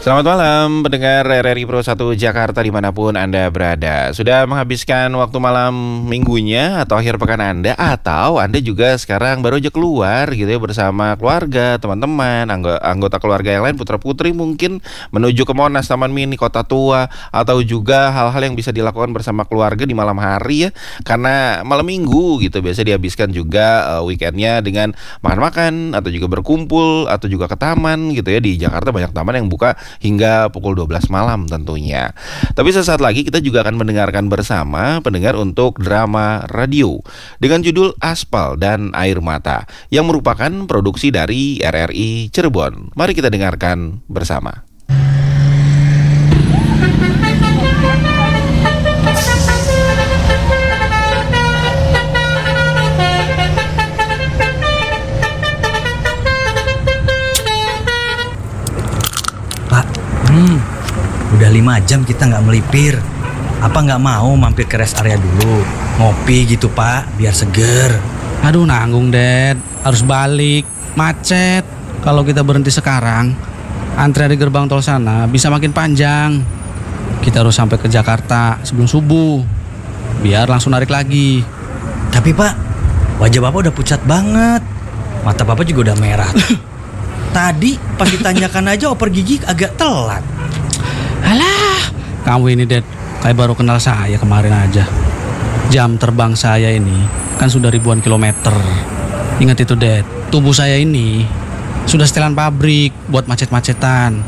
Selamat malam pendengar RRI Pro 1 Jakarta dimanapun Anda berada. Sudah menghabiskan waktu malam minggunya atau akhir pekan Anda, atau Anda juga sekarang baru aja keluar gitu ya bersama keluarga, teman-teman, anggota keluarga yang lain, putra-putri mungkin menuju ke Monas, Taman Mini, Kota Tua, atau juga hal-hal yang bisa dilakukan bersama keluarga di malam hari ya. Karena malam minggu gitu biasa dihabiskan juga weekendnya dengan makan-makan atau juga berkumpul atau juga ke taman gitu ya. Di Jakarta banyak taman yang buka hingga pukul 12 malam tentunya. Tapi sesaat lagi kita juga akan mendengarkan bersama pendengar untuk drama radio dengan judul Aspal dan Air Mata yang merupakan produksi dari RRI Cirebon. Mari kita dengarkan bersama. Udah 5 jam kita nggak melipir. Apa nggak mau mampir ke rest area dulu? Ngopi gitu Pak, biar seger. Aduh nanggung Dad, harus balik, macet. Kalau kita berhenti sekarang, antrian di gerbang tol sana bisa makin panjang. Kita harus sampai ke Jakarta sebelum subuh, biar langsung narik lagi. Tapi Pak, wajah Bapak udah pucat banget. Mata Bapak juga udah merah. Tadi pas ditanyakan aja oper gigi agak telat. Alah, kamu ini Dad, kayak baru kenal saya kemarin aja. Jam terbang saya ini kan sudah ribuan kilometer. Ingat itu Dad, tubuh saya ini sudah setelan pabrik buat macet-macetan.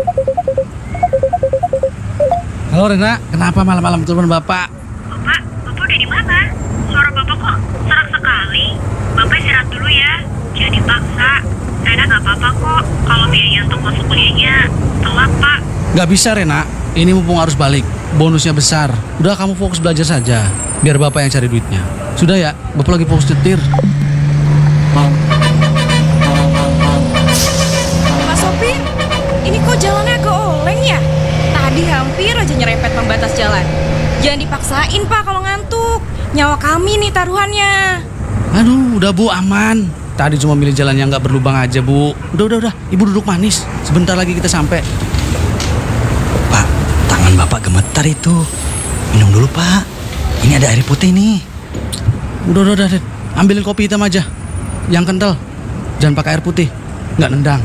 Halo Rena, kenapa malam-malam telepon Bapak? Bapak udah di mana? Suara Bapak kok serak sekali. Bapak istirahat dulu ya, jangan dipaksa. Rena nggak apa-apa kok. Kalau biaya untuk masuk kuliahnya telat Pak. Gak bisa Rena, ini mumpung harus balik, bonusnya besar. Udah kamu fokus belajar saja, biar Bapak yang cari duitnya. Sudah ya, Bapak lagi fokus nyetir. Pak Sopir, ini kok jalannya agak oleng ya? Tadi hampir aja nyerempet pembatas jalan. Jangan dipaksain Pak kalau ngantuk. Nyawa kami nih taruhannya. Aduh, udah Bu, aman. Tadi cuma milih jalan yang gak berlubang aja Bu. Udah, Ibu duduk manis. Sebentar lagi kita sampai. Pak, tangan Bapak gemetar itu. Minum dulu Pak. Ini ada air putih nih. Udah, Dad. Ambilin kopi hitam aja, yang kental. Jangan pakai air putih, nggak nendang.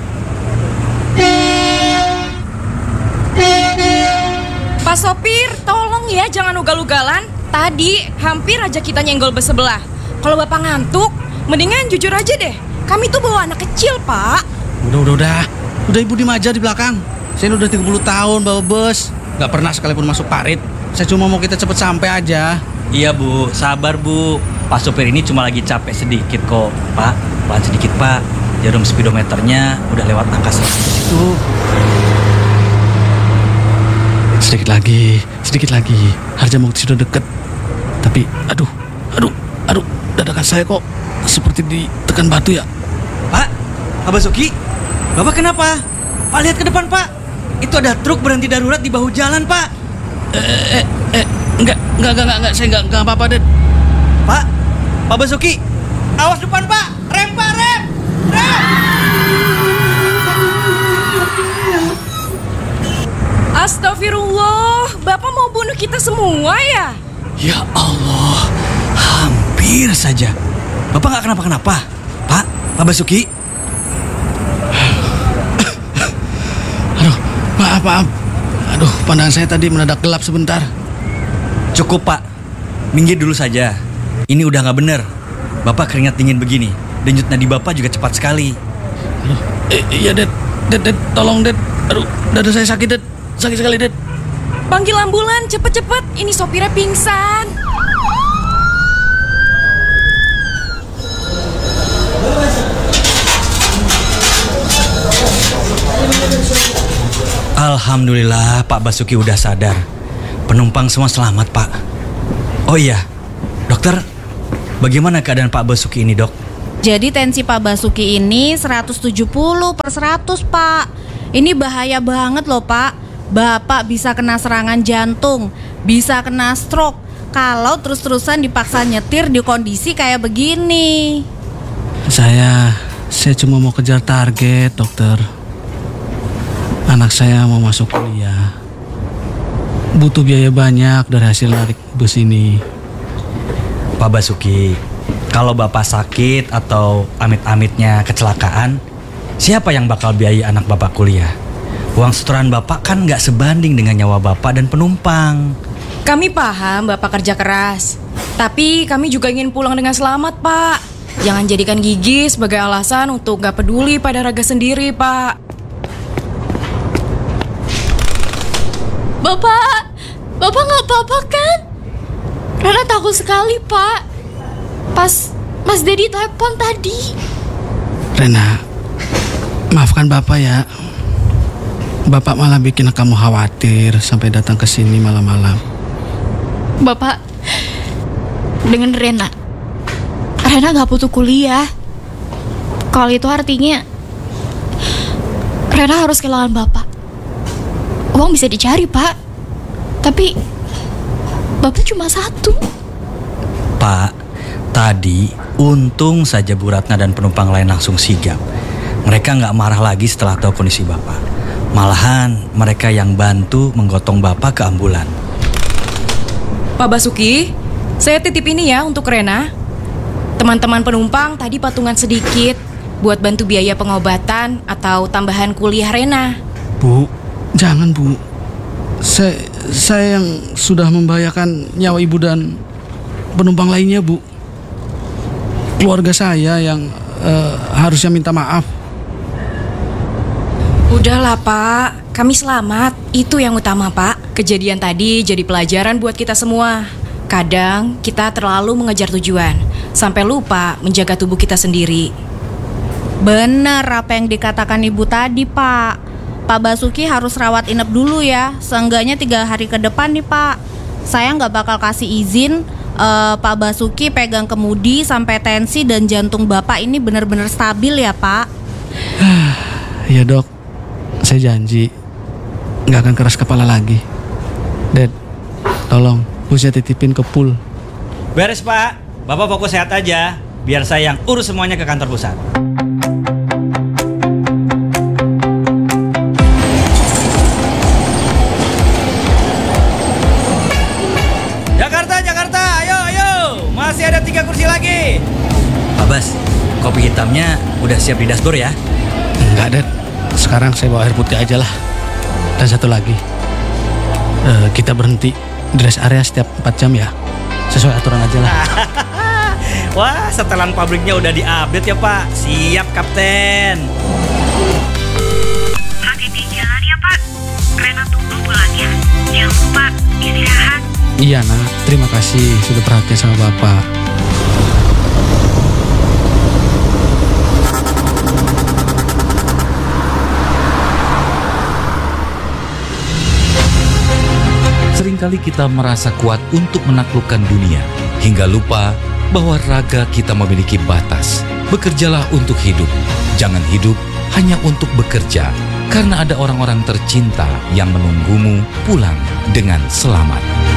Pak Sopir, tolong ya jangan ugal-ugalan. Tadi hampir aja kita nyenggol bus sebelah. Kalau Bapak ngantuk, mendingan jujur aja deh. Kami tuh bawa anak kecil Pak. Udah Ibu diem aja di belakang. Saya udah 30 tahun bawa bus, nggak pernah sekalipun masuk parit. Saya cuma mau kita cepet sampai aja. Iya Bu, sabar Bu. Pak sopir ini cuma lagi capek sedikit kok. Pak, pelan sedikit Pak. Jarum speedometernya udah lewat angka 100 itu. Sedikit lagi. Harjamukti sudah deket. Tapi, aduh, dadakan saya kok seperti ditekan batu ya. Pak Basuki, Bapak kenapa? Pak lihat ke depan Pak. Itu ada truk berhenti darurat di bahu jalan Pak. Enggak, saya enggak apa-apa Dad. Pak Basuki, awas depan Pak. Rem Pak, rem. Astagfirullah, Bapak mau bunuh kita semua ya? Ya Allah, hampir saja. Bapak nggak kenapa-kenapa, Pak Basuki. Maaf. Aduh, pandangan saya tadi mendadak gelap sebentar. Cukup Pak, minggir dulu saja. Ini udah nggak bener. Bapak keringat dingin begini. Denyut nadi Bapak juga cepat sekali. Aduh, iya Dad, tolong Dad. Aduh, dada saya sakit Dad, sakit sekali Dad. Panggil ambulan, cepet-cepet. Ini sopirnya pingsan. Alhamdulillah Pak Basuki udah sadar. Penumpang semua selamat Pak. Oh iya, dokter, bagaimana keadaan Pak Basuki ini dok? Jadi tensi Pak Basuki ini 170/100 Pak. Ini bahaya banget loh Pak. Bapak bisa kena serangan jantung, bisa kena stroke kalau terus-terusan dipaksa nyetir di kondisi kayak begini. Saya cuma mau kejar target dokter. Anak saya mau masuk kuliah. Butuh biaya banyak dari hasil narik bus ini. Pak Basuki, kalau Bapak sakit atau amit-amitnya kecelakaan, siapa yang bakal biayai anak Bapak kuliah? Uang setoran Bapak kan nggak sebanding dengan nyawa Bapak dan penumpang. Kami paham Bapak kerja keras, tapi kami juga ingin pulang dengan selamat, Pak. Jangan jadikan gigi sebagai alasan untuk gak peduli pada Raga sendiri, Pak. Bapak nggak apa-apa kan? Rena takut sekali, Pak. Pas Mas Dedi telepon tadi. Rena, maafkan Bapak ya. Bapak malah bikin kamu khawatir sampai datang ke sini malam-malam. Bapak, dengan Rena nggak butuh kuliah. Kalau itu artinya Rena harus kehilangan Bapak. Uang bisa dicari, Pak. Tapi Bapak cuma satu. Pak, tadi untung saja Bu Ratna dan penumpang lain langsung sigap. Mereka nggak marah lagi setelah tahu kondisi Bapak. Malahan mereka yang bantu menggotong Bapak ke ambulan. Pak Basuki, saya titip ini ya untuk Rena. Teman-teman penumpang tadi patungan sedikit buat bantu biaya pengobatan atau tambahan kuliah Rena. Bu, jangan Bu. Saya yang sudah membahayakan nyawa ibu dan penumpang lainnya, Bu. Keluarga saya yang harusnya minta maaf. Udahlah, Pak. Kami selamat. Itu yang utama, Pak. Kejadian tadi jadi pelajaran buat kita semua. Kadang kita terlalu mengejar tujuan sampai lupa menjaga tubuh kita sendiri. Bener apa yang dikatakan Ibu tadi, Pak. Pak Basuki harus rawat inap dulu ya. Seenggaknya 3 hari ke depan nih, Pak. Saya nggak bakal kasih izin Pak Basuki pegang kemudi sampai tensi dan jantung Bapak ini benar-benar stabil ya, Pak. Ya Dok, saya janji nggak akan keras kepala lagi. Dad, tolong busnya titipin ke pool. Beres Pak, Bapak fokus sehat aja. Biar saya yang urus semuanya ke kantor pusat. Jakarta, ayo. Masih ada 3 kursi lagi. Pak Bas, kopi hitamnya udah siap di dashboard ya? Enggak, Dad. Sekarang saya bawa air putih aja lah. Dan satu lagi, kita berhenti di rest area setiap 4 jam ya. Sesuai aturan aja lah. Wah, setelan pabriknya udah diupdate ya Pak. Siap Kapten. Hati-hati jalan ya, Pak. Rena tunggu pulang ya. Jangan lupa istirahat. Iya nak, terima kasih sudah perhatian sama Bapak. Seringkali kita merasa kuat untuk menaklukkan dunia, hingga lupa bahwa raga kita memiliki batas. Bekerjalah untuk hidup, jangan hidup hanya untuk bekerja, karena ada orang-orang tercinta yang menunggumu pulang dengan selamat.